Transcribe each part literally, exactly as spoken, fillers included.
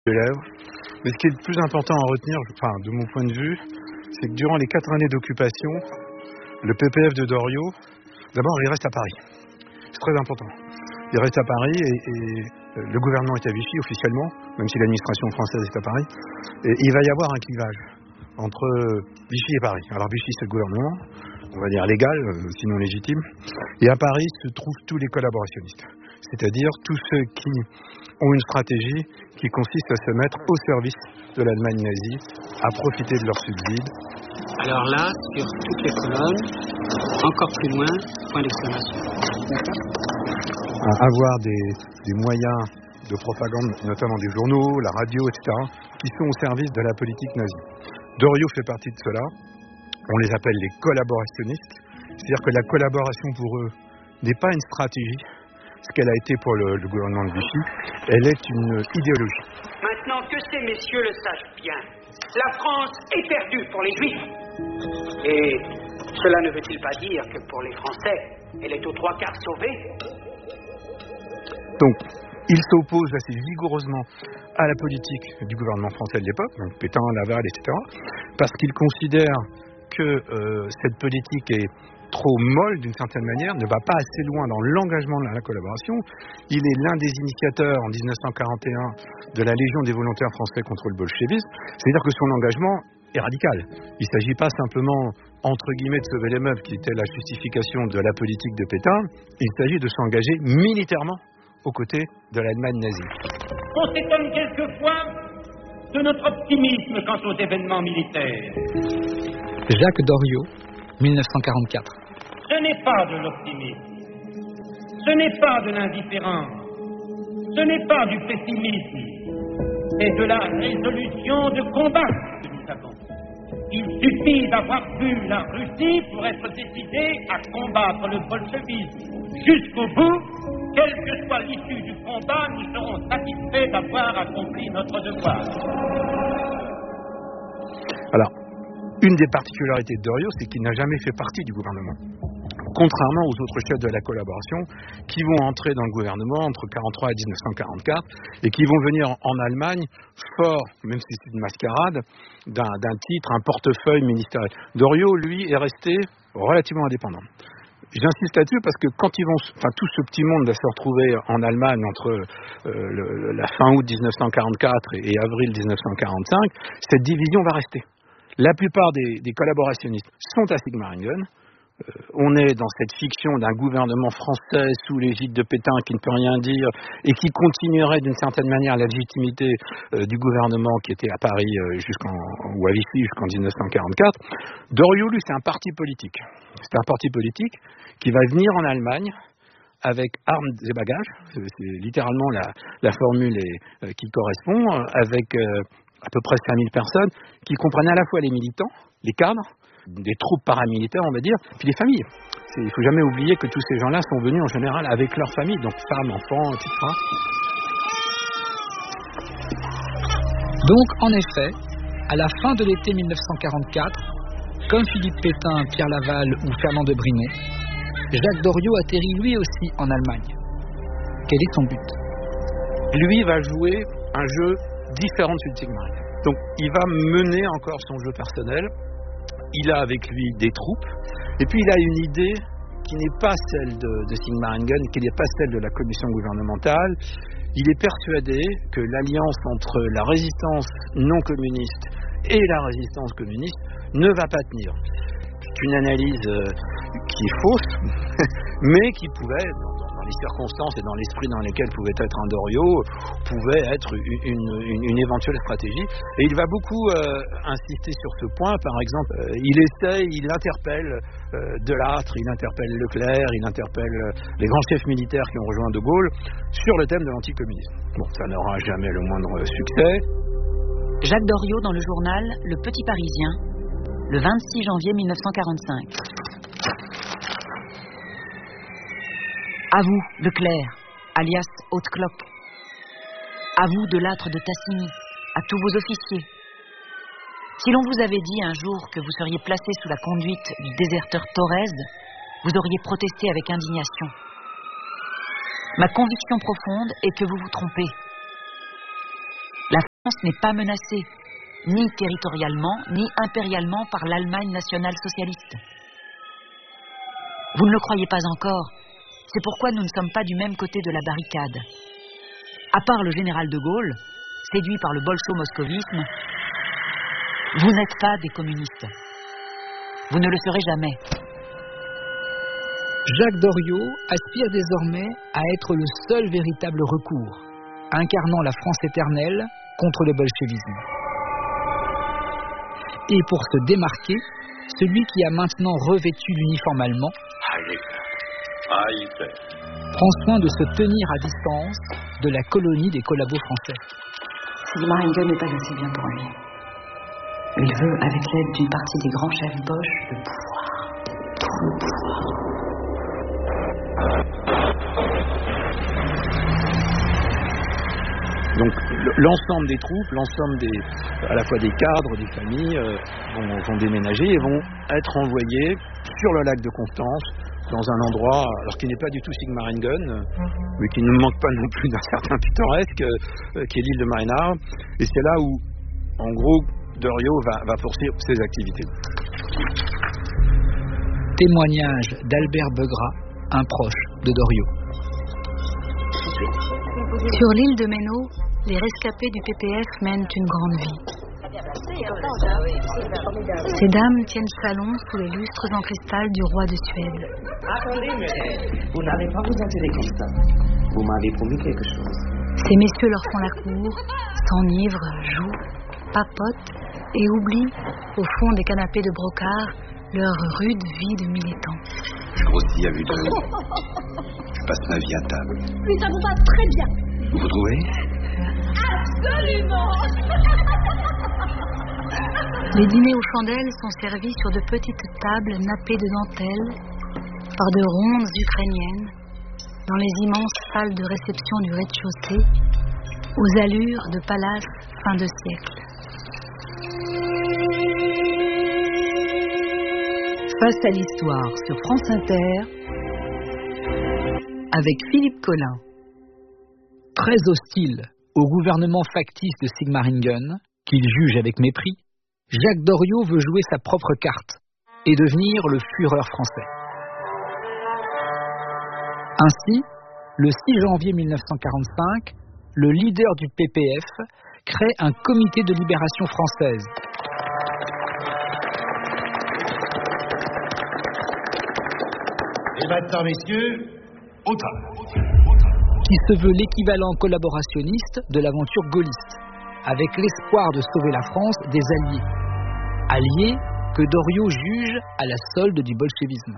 élèves. Mais ce qui est le plus important à retenir, enfin, de mon point de vue, c'est que durant les quatre années d'occupation, le P P F de Doriot, d'abord, il reste à Paris. C'est très important. Il reste à Paris et, et le gouvernement est à Vichy officiellement, même si l'administration française est à Paris. Et il va y avoir un clivage entre Vichy et Paris. Alors Vichy, c'est le gouvernement, on va dire légal, sinon légitime. Et à Paris se trouvent tous les collaborationnistes. C'est-à-dire tous ceux qui ont une stratégie qui consiste à se mettre au service de l'Allemagne nazie, à profiter de leurs subsides. Alors là, sur toutes les colonnes, encore plus loin, point d'exclamation. À avoir des, des moyens de propagande, notamment des journaux, la radio, et cetera, qui sont au service de la politique nazie. Doriot fait partie de cela. On les appelle les collaborationnistes. C'est-à-dire que la collaboration pour eux n'est pas une stratégie, ce qu'elle a été pour le, le gouvernement de Vichy, elle est une idéologie. Maintenant que ces messieurs le sachent bien, la France est perdue pour les Juifs. Et cela ne veut-il pas dire que pour les Français, elle est aux trois quarts sauvée? Donc, il s'oppose assez vigoureusement à la politique du gouvernement français de l'époque, donc Pétain, Laval, et cetera, parce qu'il considère que euh, cette politique est trop molle d'une certaine manière, ne va pas assez loin dans l'engagement de la collaboration. Il est l'un des initiateurs en dix-neuf cent quarante et un de la Légion des volontaires français contre le bolchevisme, c'est-à-dire que son engagement est radical. Il ne s'agit pas simplement, entre guillemets, de sauver les meubles, qui était la justification de la politique de Pétain, il s'agit de s'engager militairement aux côtés de l'Allemagne nazie. On s'étonne quelquefois de notre optimisme quant aux événements militaires. Jacques Doriot, dix-neuf cent quarante-quatre. Ce n'est pas de l'optimisme, ce n'est pas de l'indifférence, ce n'est pas du pessimisme, c'est de la résolution de combat que nous avons. Il suffit d'avoir vu la Russie pour être décidé à combattre le bolchevisme jusqu'au bout. Quelle que soit l'issue du combat, nous serons satisfaits d'avoir accompli notre devoir. Alors, une des particularités de Doriot, c'est qu'il n'a jamais fait partie du gouvernement. Contrairement aux autres chefs de la collaboration qui vont entrer dans le gouvernement entre mille neuf cent quarante-trois et dix-neuf cent quarante-quatre et qui vont venir en Allemagne fort, même si c'est une mascarade, d'un, d'un titre, un portefeuille ministériel. Doriot, lui, est resté relativement indépendant. J'insiste là-dessus parce que quand ils vont, enfin tout ce petit monde va se retrouver en Allemagne entre euh, le, la fin août dix-neuf cent quarante-quatre et, et avril dix-neuf cent quarante-cinq, cette division va rester. La plupart des, des collaborationnistes sont à Sigmaringen. Euh, on est dans cette fiction d'un gouvernement français sous l'égide de Pétain qui ne peut rien dire et qui continuerait d'une certaine manière la légitimité euh, du gouvernement qui était à Paris euh, jusqu'en, ou à Vichy jusqu'en dix-neuf cent quarante-quatre. Doriot, lui, c'est un parti politique. C'est un parti politique qui va venir en Allemagne avec armes et bagages. C'est, c'est littéralement la, la formule est, euh, qui correspond, avec euh, à peu près cinq mille personnes qui comprennent à la fois les militants, les cadres, des troupes paramilitaires, on va dire, puis les familles. C'est, il ne faut jamais oublier que tous ces gens-là sont venus en général avec leurs familles, donc femmes, enfants, et cetera. Donc, en effet, à la fin de l'été dix-neuf cent quarante-quatre, comme Philippe Pétain, Pierre Laval ou Fernand de Brinon, Jacques Doriot atterrit lui aussi en Allemagne. Quel est son but? Lui va jouer un jeu différent de celui de Sigmaringen. Donc, il va mener encore son jeu personnel. Il a avec lui des troupes, et puis il a une idée qui n'est pas celle de, de Sigmaringen, qui n'est pas celle de la commission gouvernementale. Il est persuadé que l'alliance entre la résistance non communiste et la résistance communiste ne va pas tenir. C'est une analyse euh, qui est fausse, mais qui pouvait, dans, dans les circonstances et dans l'esprit dans lesquels pouvait être un Doriot, pouvait être une, une, une éventuelle stratégie. Et il va beaucoup euh, insister sur ce point. Par exemple, euh, il essaie, il interpelle euh, Delattre, il interpelle Leclerc, il interpelle euh, les grands chefs militaires qui ont rejoint De Gaulle sur le thème de l'anticommunisme. Bon, ça n'aura jamais le moindre succès. Jacques Doriot dans le journal Le Petit Parisien, le vingt-six janvier mille neuf cent quarante-cinq. À vous, Leclerc, alias Haute-Cloque. À vous, Delattre de Tassigny, à tous vos officiers. Si l'on vous avait dit un jour que vous seriez placé sous la conduite du déserteur Thorez, vous auriez protesté avec indignation. Ma conviction profonde est que vous vous trompez. La France n'est pas menacée, ni territorialement, ni impérialement par l'Allemagne nationale socialiste. Vous ne le croyez pas encore, c'est pourquoi nous ne sommes pas du même côté de la barricade. À part le général de Gaulle, séduit par le bolcho-moscovisme, vous n'êtes pas des communistes. Vous ne le serez jamais. Jacques Doriot aspire désormais à être le seul véritable recours, incarnant la France éternelle contre le bolchevisme. Et pour se démarquer, celui qui a maintenant revêtu l'uniforme allemand prend soin de se tenir à distance de la colonie des collabos français. Sigmaringen n'est pas assez bien pour lui. Il veut, avec l'aide d'une partie des grands chefs Boche, le pouvoir. Tout le pouvoir. Donc l'ensemble des troupes, l'ensemble des, à la fois des cadres, des familles, euh, vont, vont déménager et vont être envoyés sur le lac de Constance, dans un endroit, alors qui n'est pas du tout Sigmaringen, mais qui ne manque pas non plus d'un certain pittoresque, euh, qui est l'île de Marinard. Et c'est là où, en gros, Doriot va, va poursuivre ses activités. Témoignage d'Albert Beugrat, un proche de Doriot. Sur l'île de Méno, les rescapés du P P F mènent une grande vie. Ces dames tiennent salon sous les lustres en cristal du roi de Suède. Attendez, mais vous n'allez pas vous enterrer comme ça. Vous m'avez promis quelque chose. Ces messieurs leur font la cour, s'enivrent, jouent, papotent et oublient, au fond des canapés de brocart, leur rude vie de militants. Je grossis à vue de haut. Je passe ma vie à table. Mais ça vous va très bien. Vous trouvez? Absolument. Les dîners aux chandelles sont servis sur de petites tables nappées de dentelle par de rondes ukrainiennes dans les immenses salles de réception du rez-de-chaussée aux allures de palace fin de siècle. Face à l'histoire sur France Inter avec Philippe Collin. Très hostile au gouvernement factice de Sigmaringen, qu'il juge avec mépris, Jacques Doriot veut jouer sa propre carte et devenir le Führer français. Ainsi, le six janvier mille neuf cent quarante-cinq, le leader du P P F crée un comité de libération française. Et maintenant, messieurs, au travail. Qui se veut l'équivalent collaborationniste de l'aventure gaulliste, avec l'espoir de sauver la France des alliés. Alliés que Doriot juge à la solde du bolchevisme.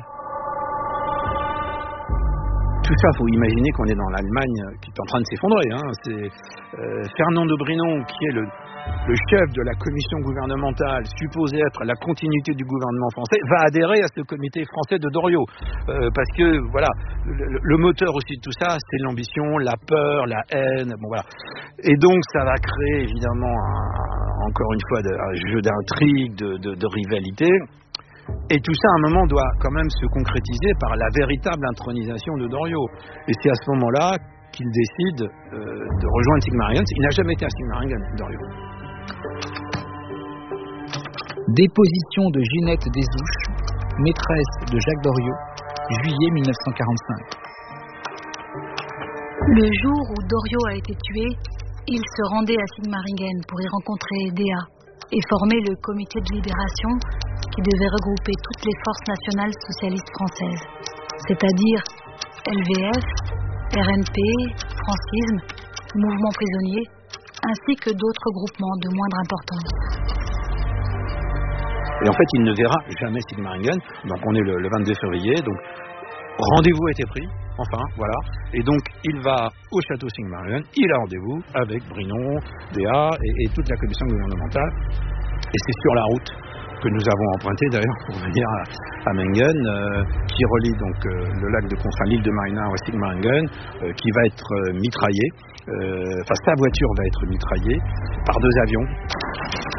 Tout ça, il faut imaginer qu'on est dans l'Allemagne qui est en train de s'effondrer. Hein. C'est euh, Fernand de Brinon, qui est le, le chef de la commission gouvernementale, supposé être la continuité du gouvernement français, va adhérer à ce comité français de Doriot. Euh, parce que, voilà, le, le moteur aussi de tout ça, c'est l'ambition, la peur, la haine. Bon, voilà. Et donc, ça va créer, évidemment, un, encore une fois, un jeu d'intrigue, de, de, de rivalité. Et tout ça, à un moment, doit quand même se concrétiser par la véritable intronisation de Doriot. Et c'est à ce moment-là qu'il décide euh, de rejoindre Sigmaringen. Il n'a jamais été à Sigmaringen, Doriot. Déposition de Ginette Desouches, maîtresse de Jacques Doriot, juillet mille neuf cent quarante-cinq. Le jour où Doriot a été tué, il se rendait à Sigmaringen pour y rencontrer Déa et former le comité de libération qui devait regrouper toutes les forces nationales socialistes françaises, c'est-à-dire L V F, R N P, Francisme, Mouvement prisonnier, ainsi que d'autres groupements de moindre importance. Et en fait, il ne verra jamais Sigmaringen. Donc on est le, le vingt-deux février, donc rendez-vous a été pris, enfin, voilà. Et donc il va au château Sigmaringen, il a rendez-vous avec Brinon, Déa et, et toute la commission gouvernementale. Et c'est sur la route que nous avons emprunté d'ailleurs pour venir à, à Mengen, euh, qui relie donc euh, le lac de Constance, l'île de Marinard à Sigmaringen, euh, qui va être euh, mitraillé. Euh, enfin, sa voiture va être mitraillée par deux avions.